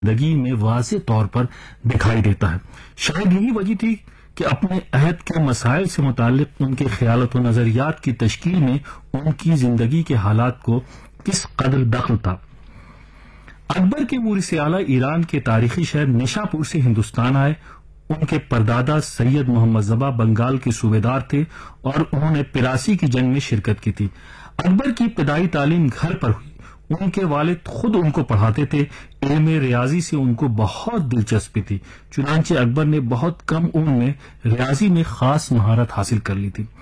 زندگی میں واضح طور پر دکھائی دیتا ہے۔ شاید یہی وجہ تھی کہ اپنے عہد کے مسائل سے متعلق ان کے خیالات و نظریات کی تشکیل میں ان کی زندگی کے حالات کو کس قدر دخل تھا۔ اکبر کے مورث اعلیٰ ایران کے تاریخی شہر نشاپور سے ہندوستان آئے۔ ان کے پردادا سید محمد ظبا بنگال کے صوبیدار تھے اور انہوں نے 83 کی جنگ میں شرکت کی تھی۔ اکبر کی ابتدائی تعلیم گھر پر ہوئی۔ ان کے والد خود ان کو پڑھاتے تھے۔ علم ریاضی سے ان کو بہت دلچسپی تھی، چنانچہ اکبر نے بہت کم عمر میں ریاضی میں خاص مہارت حاصل کر لی تھی۔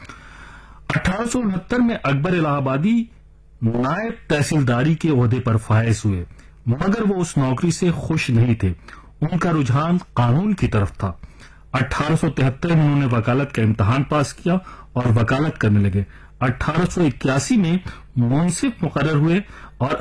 1869 میں اکبر الہ آبادی نائب تحصیلداری کے عہدے پر فائز ہوئے، مگر وہ اس نوکری سے خوش نہیں تھے۔ ان کا رجحان قانون کی طرف تھا۔ 1873 میں انہوں نے وکالت کا امتحان پاس کیا اور وکالت کرنے لگے۔ 1881 میں منصف مقرر ہوئے اور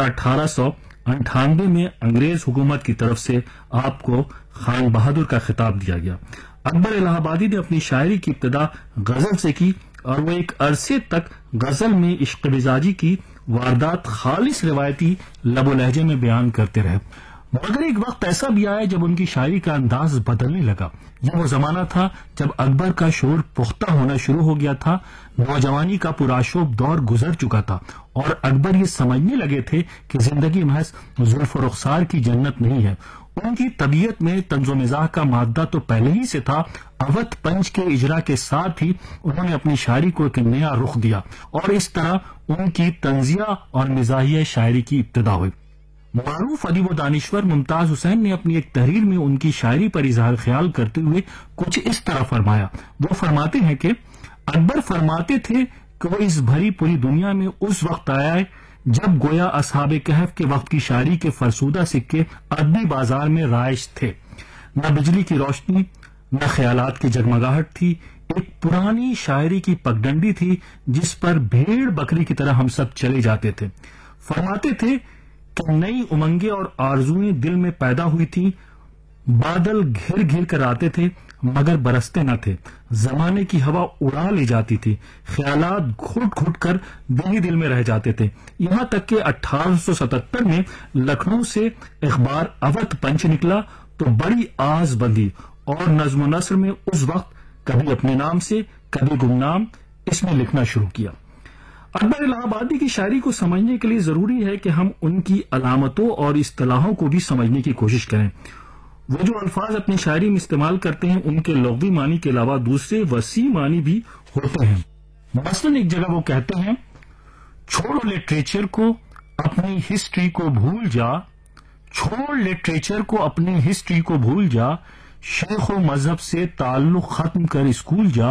1898 میں انگریز حکومت کی طرف سے آپ کو خان بہادر کا خطاب دیا گیا۔ اکبر الہ آبادی نے اپنی شاعری کی ابتدا غزل سے کی اور وہ ایک عرصے تک غزل میں عشق مزاجی کی واردات خالص روایتی لب و لہجے میں بیان کرتے رہے، مگر ایک وقت ایسا بھی آیا جب ان کی شاعری کا انداز بدلنے لگا۔ یہ وہ زمانہ تھا جب اکبر کا شعور پختہ ہونا شروع ہو گیا تھا، نوجوانی کا پرآشوب دور گزر چکا تھا اور اکبر یہ سمجھنے لگے تھے کہ زندگی محض زلف و رخسار کی جنت نہیں ہے۔ ان کی طبیعت میں طنز و مزاح کا مادہ تو پہلے ہی سے تھا۔ اودھ پنچ کے اجرا کے ساتھ ہی انہوں نے اپنی شاعری کو ایک نیا رخ دیا اور اس طرح ان کی طنزیہ اور مزاحیہ شاعری کی ابتدا ہوئی۔ معروف ادیب و دانشور ممتاز حسین نے اپنی ایک تحریر میں ان کی شاعری پر اظہار خیال کرتے ہوئے کچھ اس طرح فرمایا۔ وہ فرماتے ہیں کہ اکبر فرماتے تھے کہ وہ اس بھری پوری دنیا میں اس وقت آیا ہے جب گویا اصحاب کہف کے وقت کی شاعری کے فرسودہ سکے ادبی بازار میں رائج تھے۔ نہ بجلی کی روشنی، نہ خیالات کی جگمگاہٹ تھی، ایک پرانی شاعری کی پگڈنڈی تھی جس پر بھیڑ بکری کی طرح ہم سب چلے جاتے تھے۔ فرماتے تھے کہ نئی امنگیں اور آرزویں دل میں پیدا ہوئی تھی، بادل گھر گھر کر آتے تھے مگر برستے نہ تھے، زمانے کی ہوا اڑا لے جاتی تھی، خیالات گھٹ گھٹ کر دل ہی دل میں رہ جاتے تھے، یہاں تک کہ 1877 میں لکھنؤ سے اخبار اودھ پنچ نکلا تو بڑی آس بندھی اور نظم و نثر میں اس وقت کبھی اپنے نام سے کبھی گمنام اس میں لکھنا شروع کیا۔ اکبر الہ آبادی کی شاعری کو سمجھنے کے لیے ضروری ہے کہ ہم ان کی علامتوں اور اصطلاحوں کو بھی سمجھنے کی کوشش کریں۔ وہ جو الفاظ اپنی شاعری میں استعمال کرتے ہیں ان کے لغوی معنی کے علاوہ دوسرے وسیع معنی بھی ہوتے ہیں۔ مثلاً ایک جگہ وہ کہتے ہیں، چھوڑو لٹریچر کو اپنی ہسٹری کو بھول جا، چھوڑ لٹریچر کو اپنی ہسٹری کو بھول جا، شیخ و مذہب سے تعلق ختم کر اسکول جا،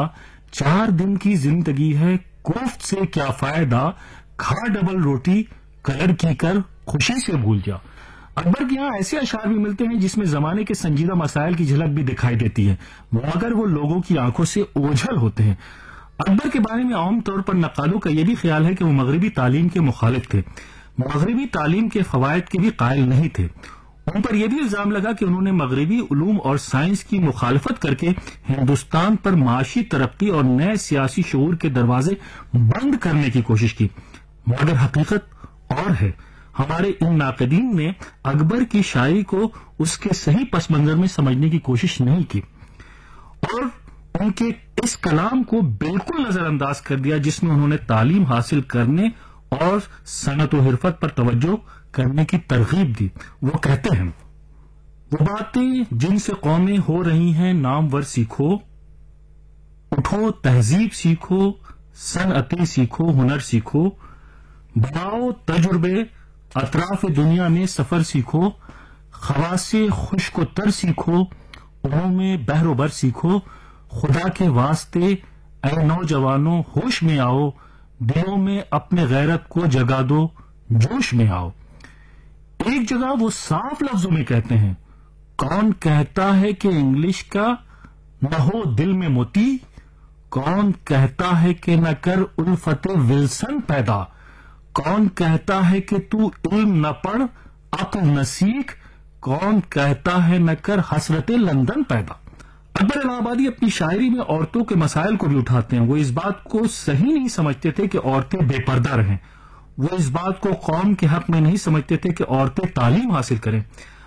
4 دن کی زندگی ہے کوفت سے کیا فائدہ، کھا ڈبل روٹی کلر کی کر خوشی سے بھول جا۔ اکبر کے یہاں ایسے اشعار بھی ملتے ہیں جس میں زمانے کے سنجیدہ مسائل کی جھلک بھی دکھائی دیتی ہے، مگر وہ لوگوں کی آنکھوں سے اوجھل ہوتے ہیں۔ اکبر کے بارے میں عام طور پر نقادوں کا یہ بھی خیال ہے کہ وہ مغربی تعلیم کے مخالف تھے، مغربی تعلیم کے فوائد کے بھی قائل نہیں تھے۔ ان پر یہ بھی الزام لگا کہ انہوں نے مغربی علوم اور سائنس کی مخالفت کر کے ہندوستان پر معاشی ترقی اور نئے سیاسی شعور کے دروازے بند کرنے کی کوشش کی، مگر حقیقت اور ہے۔ ہمارے ان ناقدین نے اکبر کی شاعری کو اس کے صحیح پس منظر میں سمجھنے کی کوشش نہیں کی اور ان کے اس کلام کو بالکل نظر انداز کر دیا جس میں انہوں نے تعلیم حاصل کرنے اور صنعت و حرفت پر توجہ کرنے کی ترغیب دی۔ وہ کہتے ہیں، وہ باتیں جن سے قومیں ہو رہی ہیں نامور سیکھو، اٹھو تہذیب سیکھو، صنعتیں سیکھو، ہنر سیکھو، بناؤ تجربے، اطراف دنیا میں سفر سیکھو، خواص خشک و تر سیکھو، علوم بحر و بر سیکھو، خدا کے واسطے اے نوجوانوں ہوش میں آؤ، دلوں میں اپنے غیرت کو جگا دو، جوش میں آؤ۔ ایک جگہ وہ صاف لفظوں میں کہتے ہیں، کون کہتا ہے کہ انگلش کا نہ ہو دل میں موتی، کون کہتا ہے کہ نہ کر الفت ولسن پیدا، کون کہتا ہے کہ تو علم نہ پڑھ عقل نہ سیکھ، کون کہتا ہے نہ کر حسرت لندن پیدا۔ اکبر الہ آبادی اپنی شاعری میں عورتوں کے مسائل کو بھی اٹھاتے ہیں۔ وہ اس بات کو صحیح نہیں سمجھتے تھے کہ عورتیں بے پردہ رہیں، وہ اس بات کو قوم کے حق میں نہیں سمجھتے تھے کہ عورتیں تعلیم حاصل کریں۔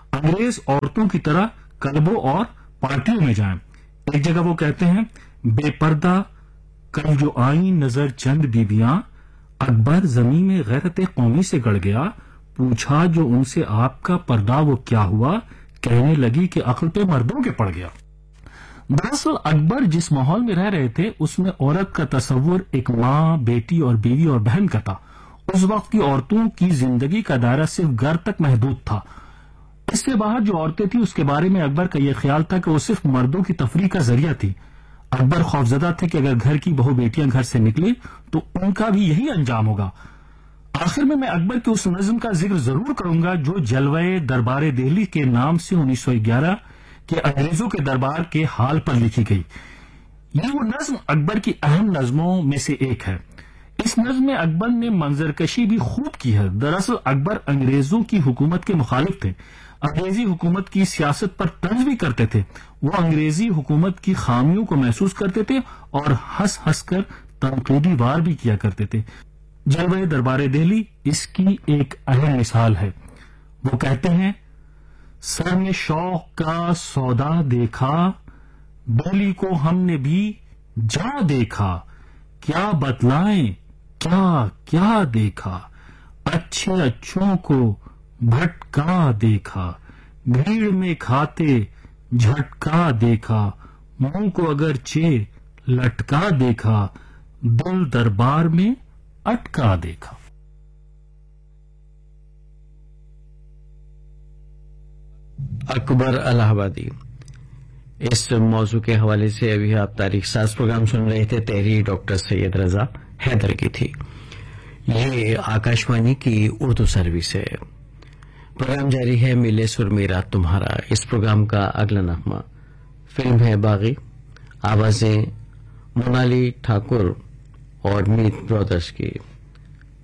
انگریز عورتوں کی طرح کلبوں اور پارٹیوں میں جائیں۔ ایک جگہ وہ کہتے ہیں، بے پردہ کل جو آئیں نظر چند بیبیاں، اکبر زمین میں غیرت قومی سے گڑ گیا، پوچھا جو ان سے آپ کا پردہ وہ کیا ہوا، کہنے لگی کہ عقل پہ مردوں کے پڑ گیا۔ دراصل اکبر جس ماحول میں رہ رہے تھے اس میں عورت کا تصور ایک ماں، بیٹی اور بیوی اور بہن کا تھا۔ اس وقت کی عورتوں کی زندگی کا دائرہ صرف گھر تک محدود تھا۔ اس سے باہر جو عورتیں تھیں اس کے بارے میں اکبر کا یہ خیال تھا کہ وہ صرف مردوں کی تفریح کا ذریعہ تھی۔ اکبر خوفزدہ تھے کہ اگر گھر کی بہو بیٹیاں گھر سے نکلے تو ان کا بھی یہی انجام ہوگا۔ آخر میں اکبر کے اس نظم کا ذکر ضرور کروں گا جو جلوے دربار دہلی کے نام سے 1911 کے انگریزوں کے دربار کے حال پر لکھی گئی۔ یہ وہ نظم اکبر کی اہم نظموں میں سے ایک ہے۔ اس نظم میں اکبر نے منظر کشی بھی خوب کی ہے۔ دراصل اکبر انگریزوں کی حکومت کے مخالف تھے، انگریزی حکومت کی سیاست پر طنز بھی کرتے تھے۔ وہ انگریزی حکومت کی خامیوں کو محسوس کرتے تھے اور ہنس ہنس کر تنقیدی وار بھی کیا کرتے تھے۔ جلوہ دربار دہلی اس کی ایک اہم مثال ہے۔ وہ کہتے ہیں، سر میں شوق کا سودا دیکھا، دہلی کو ہم نے بھی جا دیکھا، کیا بتلائیں کیا کیا دیکھا، اچھے اچھوں کو بھٹکا دیکھا، بھیڑ میں کھاتے جھٹکا دیکھا، منہ کو اگرچہ لٹکا دیکھا، دل دربار میں اٹکا دیکھا۔ اکبر الہ آبادی، اس موضوع کے حوالے سے ابھی آپ تاریخ ساز پروگرام سن رہے تھے، تحریر ڈاکٹر سید رضا حیدر کی تھی۔ یہ آکاشوانی کی اردو سروس ہے۔ پروگرام جاری ہے، ملے سر میرا تمہارا۔ اس پروگرام کا اگلا نغمہ فلم ہے باغی، آوازیں منالی ٹھاکر اور میت برادرز کی۔